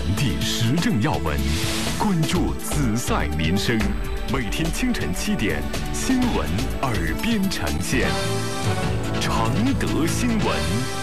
递时政要闻，关注紫赛民生。每天清晨7点，新闻耳边呈现。常德新闻。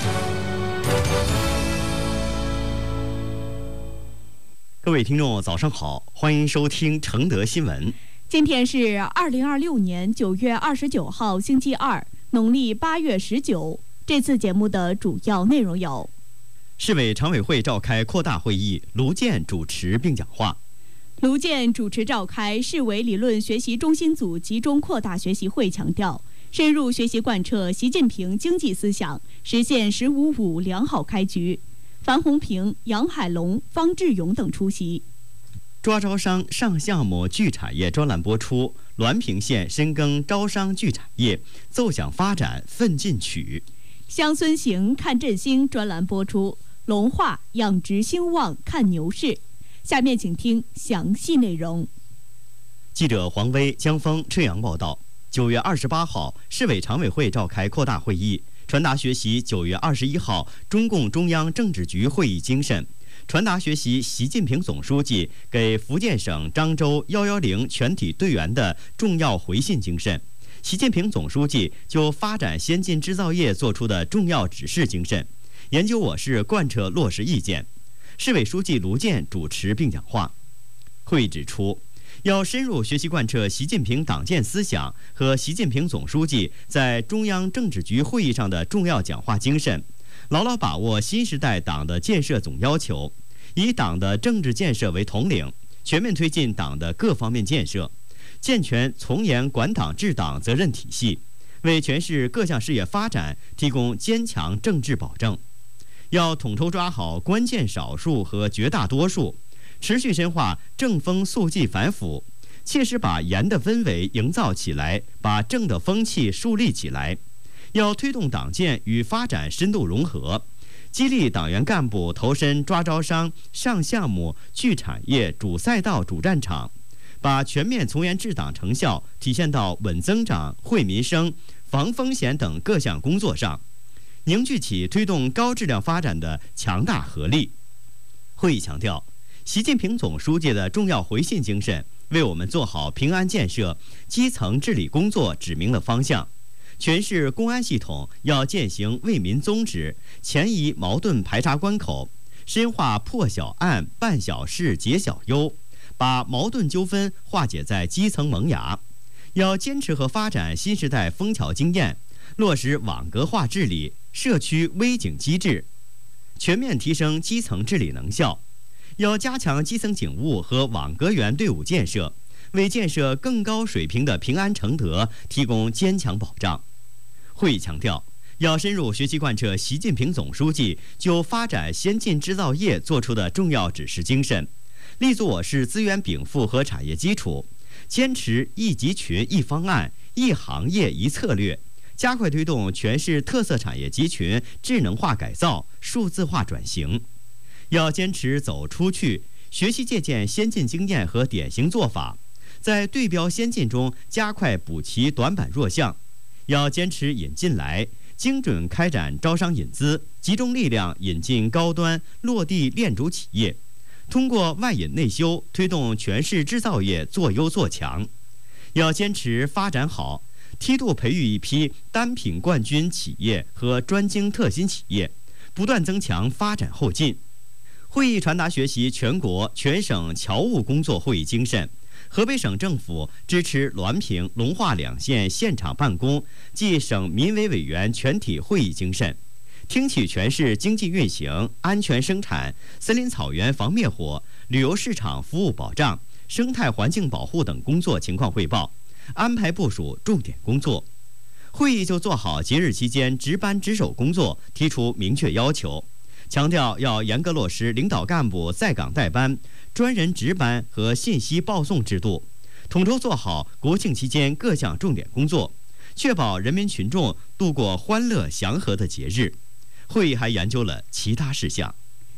各位听众，早上好，欢迎收听承德新闻。 今天是2026年9月29号，星期二，农历8月19。这次节目的主要内容有： 市委常委会召开扩大会议，卢健主持并讲话。 卢健主持召开市委理论学习中心组集中扩大学习会，强调深入学习贯彻习近平经济思想，实现“15+5”良好开局。樊洪平、杨海龙、方志勇等出席。 抓招商上项目聚产业专栏播出，滦平县深耕招商聚产业，奏响发展奋进曲。 乡村行看振兴专栏播出，龙化养殖兴旺看牛市。下面请听详细内容。 记者黄威、江峰、赤阳报道：9月28号，市委常委会召开扩大会议，传达学习9月21号中共中央政治局会议精神，传达学习习近平总书记给福建省漳州110全体队员的重要回信精神，习近平总书记就发展先进制造业作出的重要指示精神，研究我市贯彻落实意见。市委书记卢健主持并讲话。会议指出，要深入学习贯彻习近平党建思想和习近平总书记在中央政治局会议上的重要讲话精神，牢牢把握新时代党的建设总要求，以党的政治建设为统领，全面推进党的各方面建设，健全从严管党治党责任体系，为全市各项事业发展提供坚强政治保证。要统筹抓好关键少数和绝大多数，持续深化正风肃纪反腐，切实把严的氛围营造起来，把正的风气树立起来。要推动党建与发展深度融合，激励党员干部投身抓招商、上项目、聚产业、主赛道、主战场，把全面从严治党成效体现到稳增长、惠民生、防风险等各项工作上，凝聚起推动高质量发展的强大合力。会议强调，习近平总书记的重要回信精神为我们做好平安建设、基层治理工作指明了方向。全市公安系统要践行为民宗旨，前移矛盾排查关口，深化破小案、办小事、解小忧，把矛盾纠纷化解在基层萌芽。要坚持和发展新时代枫桥经验，落实网格化治理、社区微警机制，全面提升基层治理能效。要加强基层警务和网格员队伍建设，为建设更高水平的平安承德提供坚强保障。会议强调，要深入学习贯彻习近平总书记就发展先进制造业作出的重要指示精神，立足我市资源禀赋和产业基础，坚持一集群一方案、一行业一策略，加快推动全市特色产业集群智能化改造、数字化转型。要坚持走出去，学习借鉴先进经验和典型做法，在对标先进中加快补齐短板弱项。要坚持引进来，精准开展招商引资，集中力量引进高端落地链主企业，通过外引内修推动全市制造业做优做强。要坚持发展好，梯度培育一批单品冠军企业和专精特新企业，不断增强发展后劲。会议传达学习全国全省侨务工作会议精神，河北省政府支持滦平、龙化两县现场办公暨省民委委员全体会议精神，听取全市经济运行、安全生产、森林草原防灭火、旅游市场服务保障、生态环境保护等工作情况汇报，安排部署重点工作。会议就做好节日期间值班值守工作提出明确要求，强调要严格落实领导干部在岗带班、专人值班和信息报送制度，统筹做好国庆期间各项重点工作，确保人民群众度过欢乐祥和的节日。会议还研究了其他事项。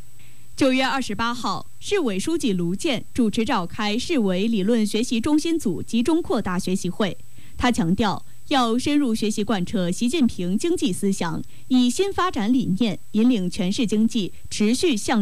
9月28号，市委书记卢健主持召开市委理论学习中心组集中扩大学习会。他强调，要深入学习贯彻习近平经济思想，以新发展理念引领全市经济持续向